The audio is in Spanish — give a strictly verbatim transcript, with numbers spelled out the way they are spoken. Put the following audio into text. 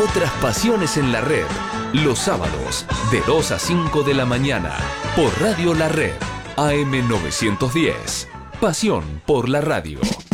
otras pasiones en la red. Los sábados, de dos a cinco de la mañana, por Radio La Red, A M novecientos diez. Pasión por la radio.